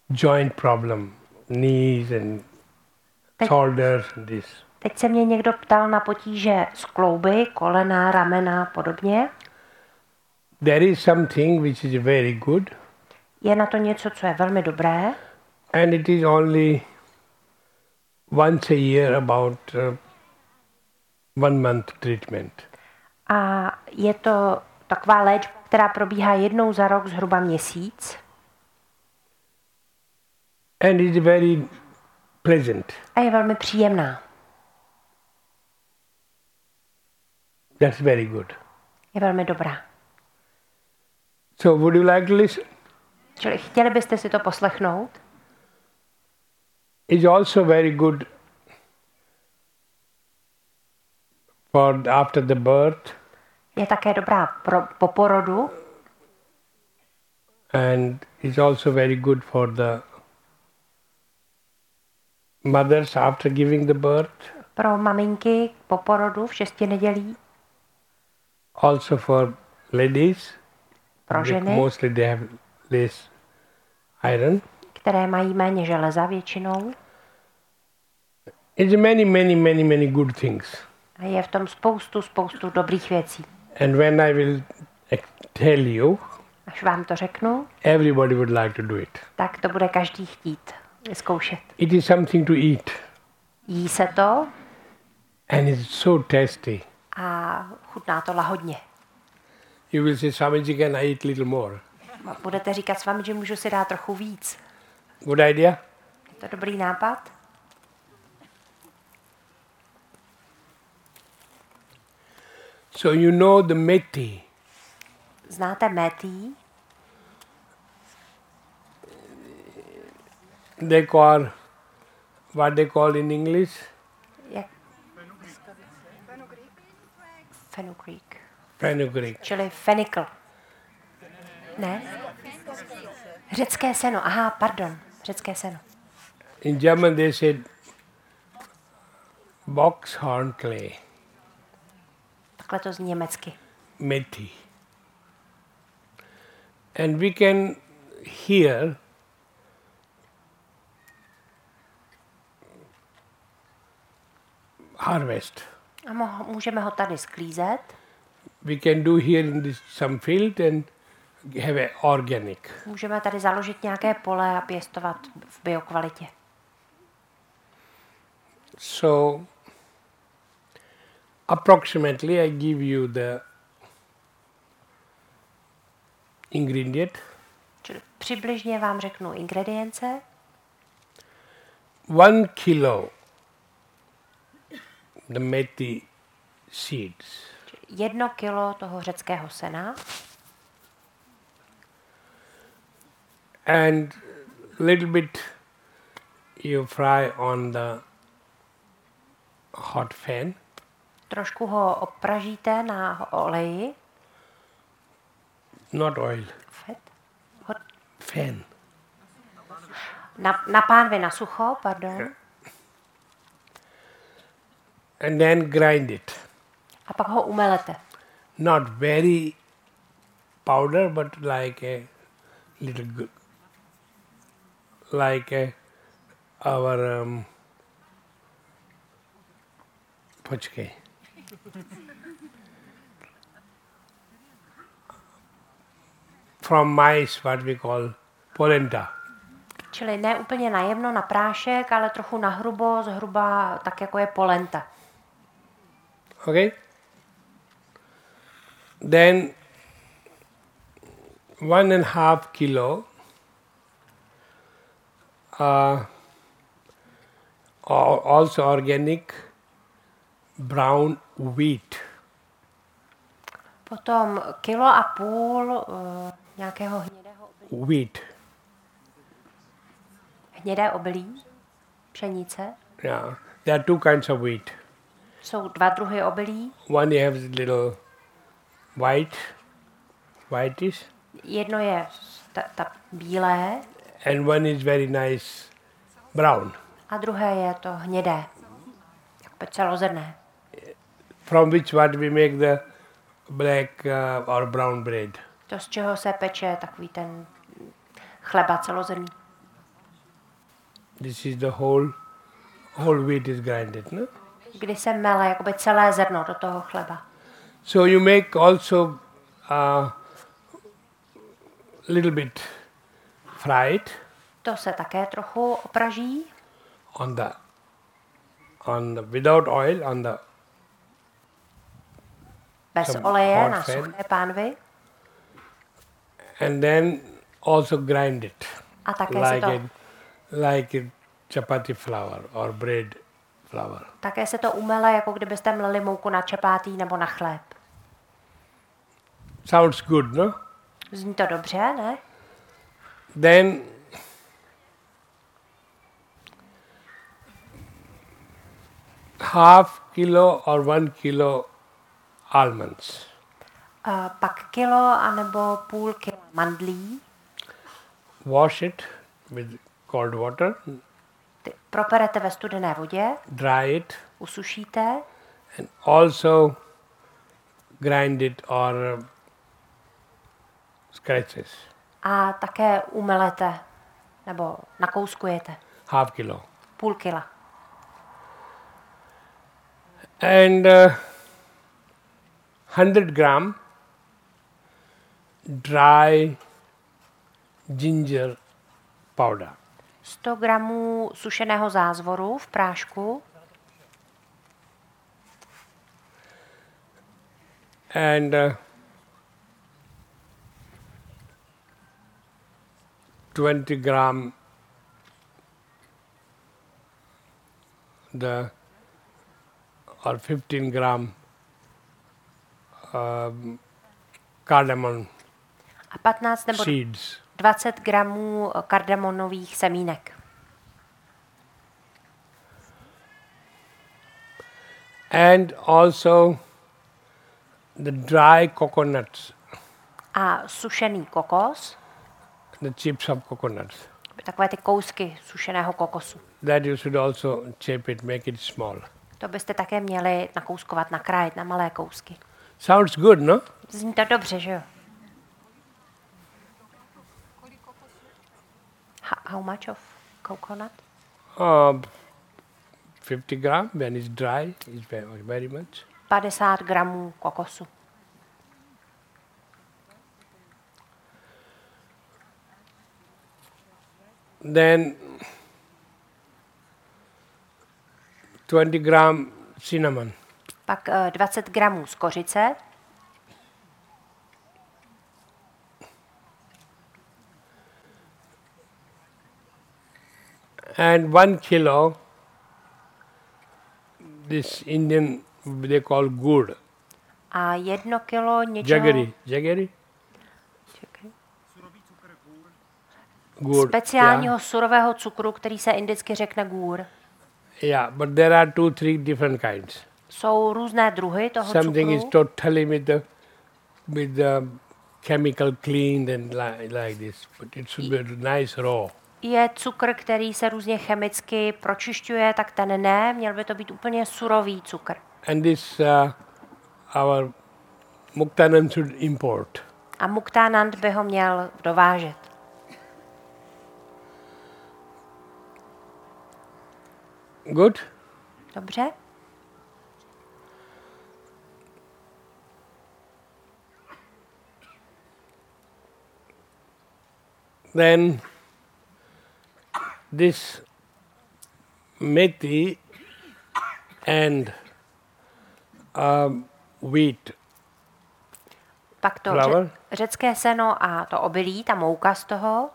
joint problem, knees and shoulders and this. Teď se mě někdo ptal na potíže z klouby, kolena, ramena a podobně. There is something which is very good. Je na to něco, co je velmi dobré. And it is only once a year about 1 month treatment. A je to taková léčba, která probíhá jednou za rok, zhruba měsíc. And it is very pleasant. A je velmi příjemná. That's very good. Je velmi dobrá. So would you like to listen? Čili chtěli byste si to poslechnout? It's also very good for after the birth. Je také dobrá po porodu. And it's also very good for the mothers after giving the birth. Pro maminky po porodu v 6 nedělí. Also for ladies. Pro ženy, mostly they have less iron. které mají méně železa většinou. It's many good things. A je v tom spoustu dobrých věcí. And when I will tell you, Až vám to řeknu, everybody would like to do it. tak to bude každý chtít vyzkoušet. It is something to eat. Jí se to And it's so tasty. a chutná to lahodně. You will say, Swamiji, can I eat little more? Budete říkat s vámi, že můžu si dát trochu víc. Good idea? Je to dobrý nápad? So you know the methi. Znáte métý? They call, what they call in English? Jak? Fenugreek. Fenugreek. Čili fenikl. Ne? Řecké seno. Aha, pardon. Řecké seno. In German they said boxhorn clay. Takhle to zní německy. Methi. And we can hear harvest. A můžeme ho tady sklízet. We can do here in this some field and have a organic. Můžeme tady založit nějaké pole a pěstovat v biokvalitě. So approximately I give you the ingredient. Čili přibližně vám řeknu ingredience. 1 kilo the methi seeds. 1 kilo toho řeckého sena. And little bit you fry on the hot fan. Trošku ho opražíte na oleji. Not oil. Fat. Fan. Na pánvi na sucho, pardon. And then grind it. A pak ho umelete. Not very powder, but like a little like our počkej. From mice, what we call polenta. Čili ne úplně najemno na prášek, ale trochu nahrubo, zhruba tak, jako je polenta. Okay? Then 1.5 kilo also organic brown wheat. Potom 1,5 kilo nějakého hnědého obilí. Wheat. Hnědé obilí, pšenice. Yeah. There are two kinds of wheat. Jsou 2 druhy obilí. One you have little whitish. Jedno je ta bílé. And one is very nice brown. A druhé je to hnědé, jako celozrnné. From which what we make the black or brown bread. To, z čeho se peče takový ten chleba celozrnný. This is the whole wheat is grinded, no? Kdy se mele jakoby celé zrno do toho chleba. So you make also little bit fried To se také trochu opraží. on the without oil on the Bez Some oleje hot na fan. suché pánvi. and then also grind it A také se like a chapati flour or bread flour. také se to umele, jako kdybyste mleli mouku na čepátý nebo na chléb. Sounds good, no? Zní to dobře, ne? Then half kilo or 1 kilo almonds. Pak kilo anebo půl kila mandlí. Wash it with cold water, Ty properete ve studené vodě, dry it, usušíte and also grind it or scratches. a také umelete nebo nakouskujete. Half kilo. Půl kila. And 100 gram dry ginger powder. 100 gramů sušeného zázvoru v prášku And 20 gram or 15 gram cardamom a 15 nebo seeds. 20 gramů kardamonových semínek. And also the dry coconuts, A sušený kokos, the chips of coconuts. takové ty kousky sušeného kokosu. That you should also chip it, make it small. To byste také měli nakouskovat, nakrájet na malé kousky. Sounds good, no? Zní to dobře, že jo? How much of coconut? 50 gram when it's dry is very much. 50 gramů kokosu. Then 20 gram cinnamon. Pak 20 gramů z kořice, and 1 kilo this Indian they call gur. a 1 kilo něčeho Jaggery. Gur. speciálního surového cukru, který se indicky řekne gůr. Yeah, but there are 2-3 different kinds. Jsou různé druhy toho Something is cukru. totally with the chemical cleaned and like this, but it should be nice raw. Je cukr, který se různě chemicky pročišťuje, tak ten ne, měl by to být úplně surový cukr. And this our Muktanand should import. A Muktanand by ho měl dovážet. Good? Dobře? Then this methi and wheat Pak to flour řecké seno a to obilí, ta mouka z toho,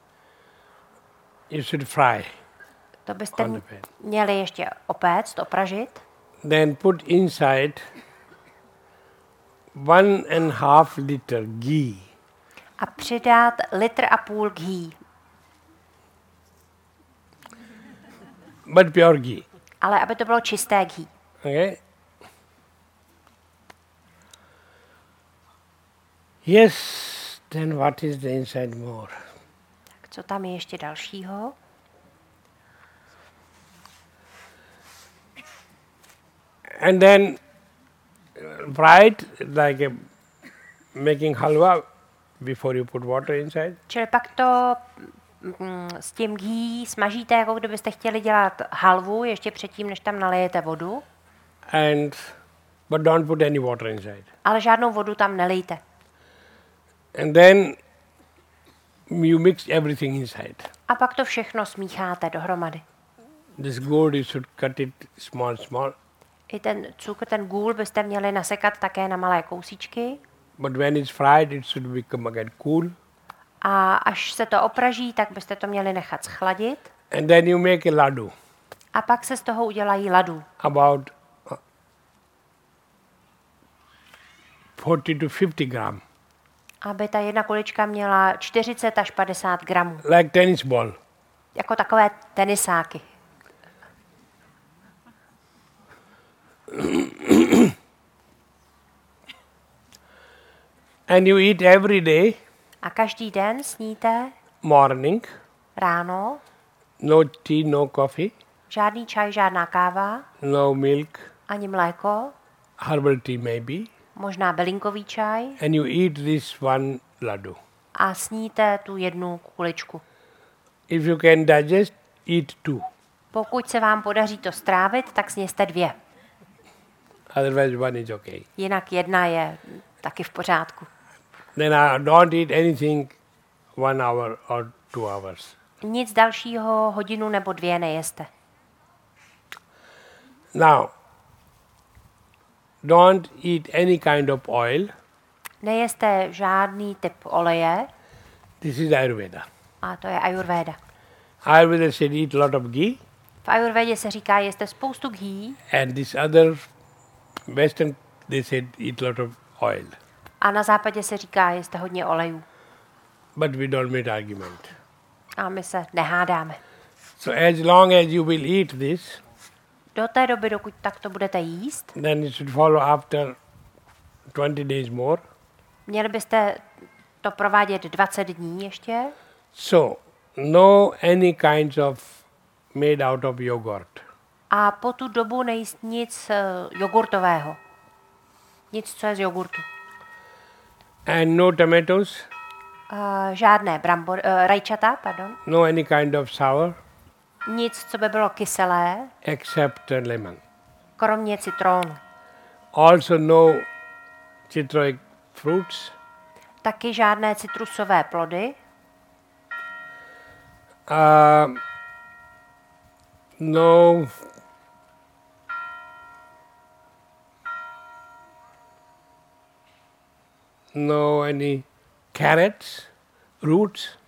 you should fry. to byste On the pan. měli ještě opéct, opražit. Then put inside 1.5 liter ghee. A přidat 1,5 litru ghee, But pure ghee. ale aby to bylo čisté ghee. Okay? Yes, then what is the inside more? Tak co tam je ještě dalšího? And then fry it like making halwa before you put water inside. Čili pak to s tím ghee smažíte, jako kdybyste chtěli dělat halvu, ještě předtím, než tam nalijete vodu, but don't put any water inside. ale žádnou vodu tam nelijte. And then you mix everything inside. A pak to všechno smícháte dohromady. This gourd, you should cut it small. I ten cukr, ten gůl byste měli nasekat také na malé kousíčky. But when it's fried, it should become again cool. A až se to opraží, tak byste to měli nechat schladit. And then you make a laddu, A pak se z toho udělají ladu. about 40 to 50 gram, Aby ta jedna kulička měla 40 až 50 gramů. like tennis ball. Jako takové tenisáky. And you eat every day, A každý den sníte morning, ráno, no tea, no coffee, žádný čaj, žádná káva, no milk, ani mléko, herbal tea maybe, možná bylinkový čaj and you eat this one laddu. a sníte tu jednu kuličku. If you can digest, eat 2. Pokud se vám podaří to strávit, tak sněste 2. Otherwise, one is okay. Jinak jedna je taky v pořádku. Then don't eat anything 1 hour or 2 hours. Nic dalšího hodinu nebo 2 nejeste. Now, don't eat any kind of oil. Nejeste žádný typ oleje, This is Ayurveda. a to je ayurvéda. Ayurveda said eat lot of ghee, V ayurvédě se říká, jeste spoustu ghee, and this other Western they said eat lot of oil. a na západě se říká, jeste hodně olejů. But we don't make argument. A my se nehádáme. So as long as you will eat this, Do té doby, dokud takto budete jíst, then it should follow after 20 days more. měli byste to provádět 20 dní ještě. So, no any kinds of made out of yogurt. A po tu dobu nejíst nic jogurtového. Nic, co je z jogurtu. And no tomatoes, Žádné rajčata, pardon. no any kind of sour, Nic, co by bylo kyselé, except lemon. kromě citrónu. Also no citric fruits, Taky žádné citrusové plody, no any carrots, roots,